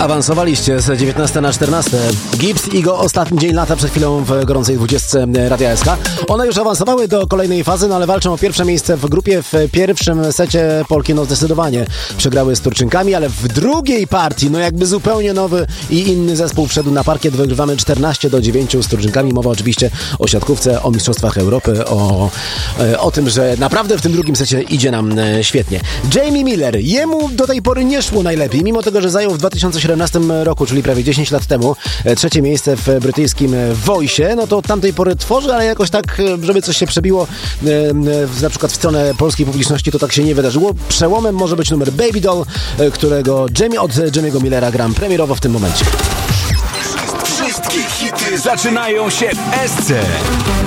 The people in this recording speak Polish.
Awansowaliście z 19 na 14. Gibbs i go ostatni dzień lata przed chwilą w gorącej 20 Radia SK. One już awansowały do kolejnej fazy, no ale walczą o pierwsze miejsce w grupie. W pierwszym secie Polki no zdecydowanie przegrały z Turczynkami, ale w drugiej partii no jakby zupełnie nowy i inny zespół wszedł na parkiet. Wygrywamy 14-9 z Turczynkami. Mowa oczywiście o siatkówce, o mistrzostwach Europy, o tym, że naprawdę w tym drugim secie idzie nam świetnie. Jamie Miller, jemu do tej pory nie szło najlepiej, mimo tego, że zajął w 2017 roku, czyli prawie 10 lat temu, trzecie miejsce w brytyjskim Voice'ie, no to od tamtej pory tworzy, ale jakoś tak, żeby coś się przebiło na przykład w stronę polskiej publiczności, to tak się nie wydarzyło. Przełomem może być numer Baby Doll, którego od Jamie'ego Millera gram premierowo w tym momencie. Wszystkie hity zaczynają się w SC.